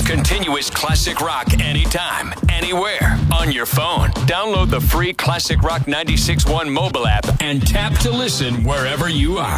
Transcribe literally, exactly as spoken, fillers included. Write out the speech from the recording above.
Continuous classic rock anytime, anywhere, on your phone. Download the free Classic Rock ninety-six point one mobile app and tap to listen wherever you are.